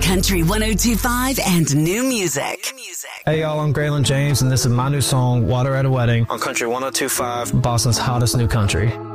Country 102.5 and new music. Hey y'all, I'm Graylin James, and this is my new song, Water at a Wedding, on Country 102.5, Boston's hottest new country.